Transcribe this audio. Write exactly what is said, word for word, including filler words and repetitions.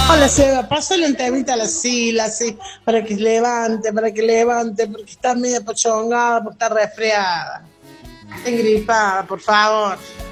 Hola Seba, pásale un temita a la Sila, así, para que levante, para que levante, porque está medio pochongada, porque está resfriada. Está engripada, por favor.